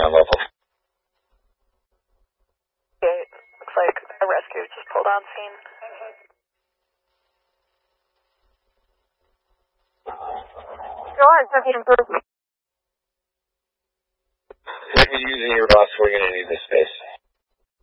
ground level. Okay, looks like a rescue just pulled on scene. Go on, something improved. If you're using your boss, we're going to need this space.